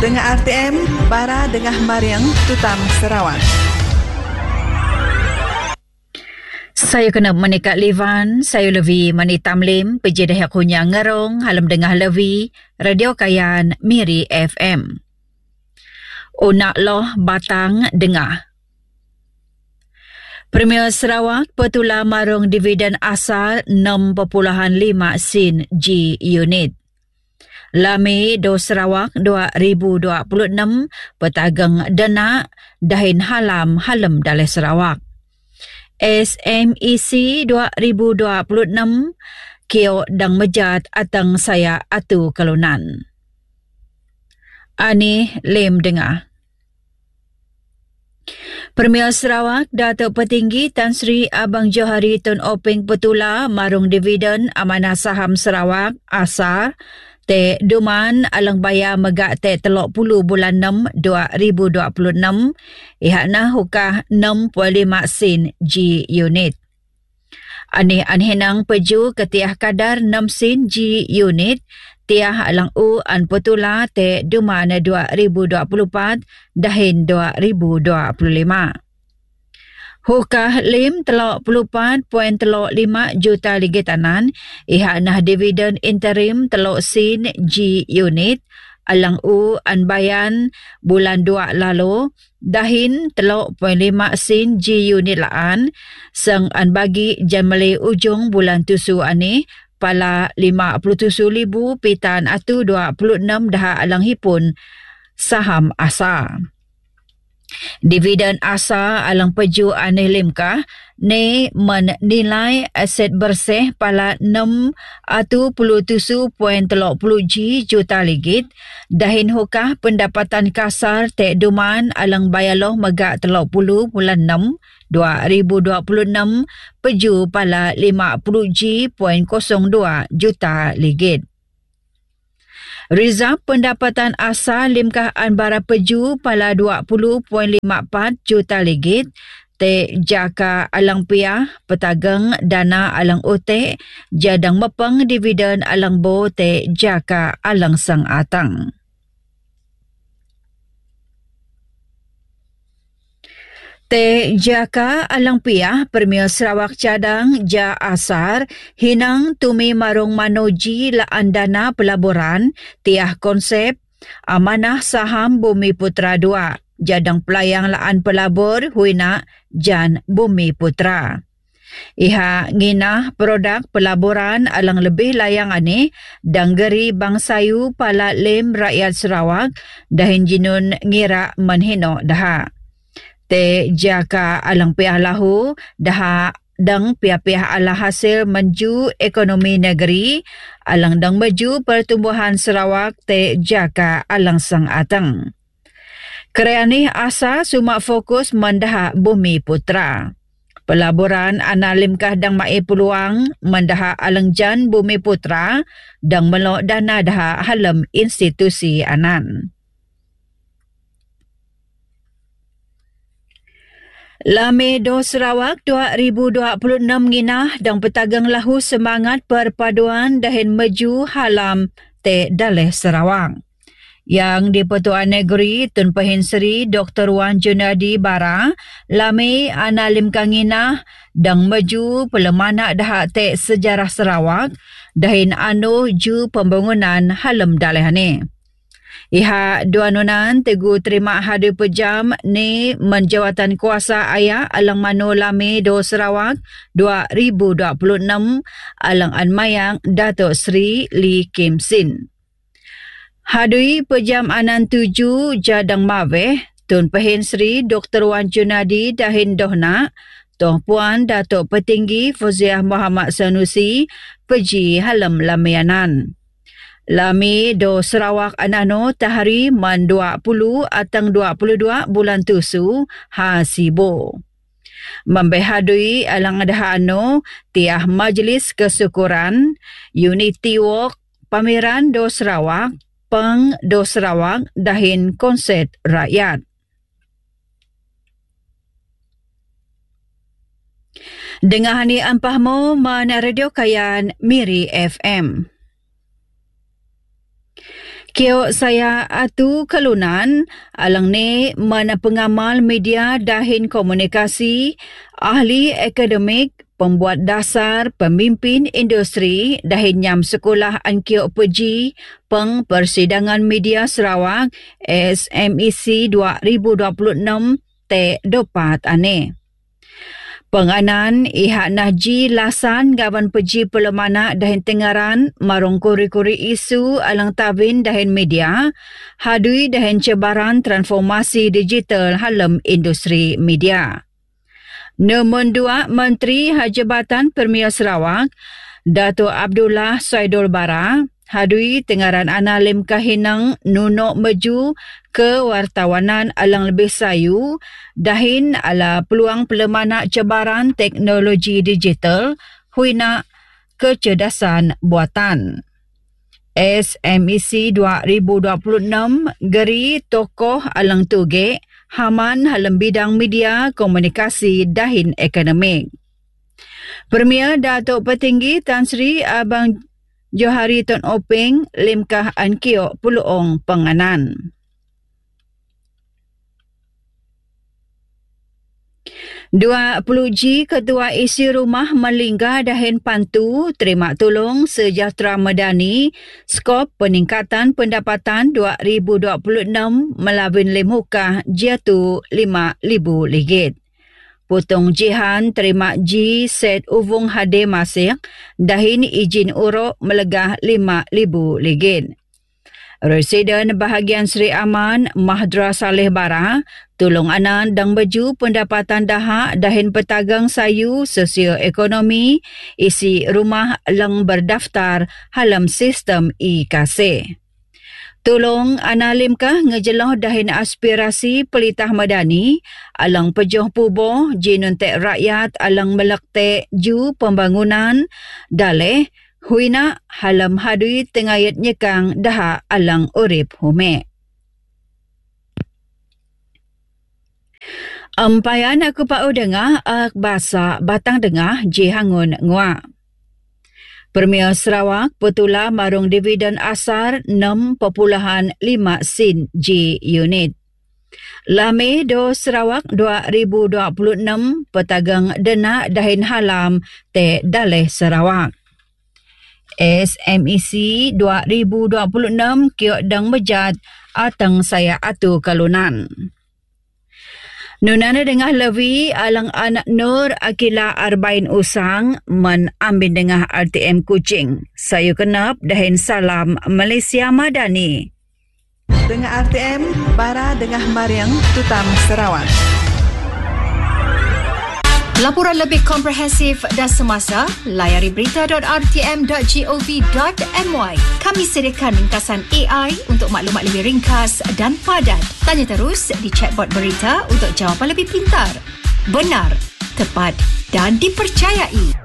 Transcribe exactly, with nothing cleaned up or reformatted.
Tengah R T M, Bara Dengah Mariang, Tutam Sarawak. Saya kena menekat Livan, saya Levi Mani Tamlim, pejadah kunya ngerong, halam dengah Levi, Radio Kayan, Miri F M. Unak loh batang dengah. Premier Sarawak petula marung dividen asal enam perpuluhan lima sen G unit. Lami do Sarawak dua ribu dua puluh enam petagang dana dahin halam halam dalai Sarawak. S M E C dua ribu dua puluh enam kio dang mejat atang saya atu kalunan. Ani lem dengar. Premier Sarawak Datuk Petinggi Tan Sri Abang Johari Tun Openg petula marung dividen Amanah Saham Sarawak Asar te duman alang bayar megak te telok puluh bulan enam dua ribu dua puluh enam ihakna hukah enam puluh lima sen G unit. Anih anhenang peju ketiah kadar enam sen G unit tiah alang u an petula te duman dua ribu dua puluh empat dahin dua ribu dua puluh lima. Hukah lim telok puluh empat poin telok lima juta ligitanan ihak nah dividen interim telok sen G unit alang u an bayan bulan dua lalu dahin telok poin lima sen G unit laan sang an bagi jamali ujung bulan tusu ani pala lima puluh tujuh ribu pitan atu dua puluh enam dah alang hipun saham asa. Dividen asa alang peju aneh limkah ne menilai aset bersih pala enam puluh tujuh poin tiga puluh G juta ligit dahin hukah pendapatan kasar te duman alang bayaloh megak tiga puluh bulan enam dua ribu dua puluh enam peju pala lima puluh G poin kosong dua juta ligit. Rizab pendapatan asal limkah anbara peju pala dua puluh poin lima empat juta ligit te jaka alang piah petagang dana alang otek jadang mepeng dividen alang bo te jaka alang sang atang. Te jaka alang piah Premier Sarawak cadang ja asar hinang tumi marung manoji laan dana pelaburan tiah konsep Amanah Saham Bumi Putra dua jadang pelayang laan pelabur huina Jan Bumi Putra. Iha nginah produk pelaburan alang lebih layang ane danggeri bangsayu pala lem rakyat Sarawak dahin jinun ngira menhino daha. Te jaka alang piah lahu daha dang piah-piah ala hasil menju ekonomi negeri alang dang maju pertumbuhan Sarawak te jaka alang sang atang. Kerani asa sumak fokus mendaha Bumi Putra. Pelaburan analimkah dang mai peluang mendaha alang jan Bumi Putra dang melok dana daha halam institusi anan. Lame do Sarawak dua ribu dua puluh enam nginah dang petagang lahu semangat perpaduan dahin maju halam te daleh Sarawak. Yang di Pertuan Negeri Tun Pehin Seri Doktor Wan Junadi Bara lame analim kanginah dang maju pelemana dah te sejarah Sarawak dahin anu ju pembangunan halam daleh ni. Iha dua nunan tegu terima hadir pejam ni menjawatan kuasa ayah alang mano lame do Sarawak dua ribu dua puluh enam alang anmayang Datuk Seri Lee Kim Sin. Hadui pejam anan tuju jadang maweh Tun Pehin Seri Doktor Wan Junadi dahin dohna Tuan Puan Datuk Petinggi Fauziah Muhammad Sanusi peji halam lamianan. Lami do Sarawak anano tahari man dua puluh atang dua puluh dua bulan tusu hasibo. Membehadui alang adahano tiah majlis kesyukuran Unity Walk pameran do Sarawak peng do Sarawak dahin konsert rakyat. Dengahani ampahmu mana Radio Kayan Miri F M. Kio saya atu kalunan, alang ni mana pengamal media dahin komunikasi, ahli akademik, pembuat dasar, pemimpin industri dahin nyam sekolah an kio peji peng Persidangan Media Sarawak S M E C dua ribu dua puluh enam te dopat ane. Penganan ihak nahji lasan gawan peji pelemana dahin tengaran marung kuri-kuri isu alang tawin dahin media, hadui dahin cabaran transformasi digital halam industri media. Nombor dua, Menteri Hajabatan Premier Sarawak, Dato' Abdullah Saidul Bara, hadui tengaran analim kahinang nunok meju ke wartawanan alang lebih sayu dahin ala peluang pelemana cabaran teknologi digital huina kecerdasan buatan. S M E C dua ribu dua puluh enam geri tokoh alang tuge haman halam bidang media komunikasi dahin akademik. Premier Datuk Petinggi Tan Sri Abang Johari Tun Openg limkah an kio puluong penganan. Dua puluh G Ketua Isi Rumah Melingga dahin pantu terima tolong sejahtera medani skop peningkatan pendapatan dua ribu dua puluh enam melalui lemukah jiatu lima ribu ringgit. Potong jihan terima G set uvung hade masih dahin izin uruk melegah lima ribu ringgit. Residen bahagian Seri Aman Mahdra Saleh Bara tolong anan dang baju pendapatan dahak dahin petagang sayu sosioekonomi isi rumah lang berdaftar halam sistem E-K S E. Tolong analimkah ngejeloh dahin aspirasi pelitah madani alang pejoh puboh jinuntek rakyat alang melektek ju pembangunan daleh huina halam hadui tengayat nyekang daha alang urip hume. Ampayan aku pau dengar ak basa batang dengar jihangun ngua. Premier Sarawak petula marung dividen asar enam perpuluhan lima sen G unit. Lame do Sarawak dua ribu dua puluh enam petagang dena dahin halam te daleh Sarawak. S M E C dua ribu dua puluh enam kiok dang bejat atang saya atu kalunan. Nunana dengah levi alang anak Nur Akila Arbain Usang men ambil dengah R T M Kuching. Sayu kenap dahin salam Malaysia Madani. Dengah R T M, Bara Dengah Mariang, Tutam Sarawak. Laporan lebih komprehensif dan semasa, layari berita dot r t m dot gov dot m y. Kami sediakan ringkasan A I untuk maklumat lebih ringkas dan padat. Tanya terus di chatbot berita untuk jawapan lebih pintar, benar, tepat dan dipercayai.